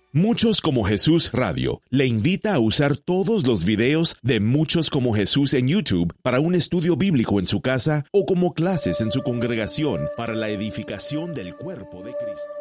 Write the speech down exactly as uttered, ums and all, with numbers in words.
Muchos como Jesús Radio le invita a usar todos los videos de Muchos como Jesús en YouTube para un estudio bíblico en su casa o como clases en su congregación para la edificación del cuerpo de Cristo.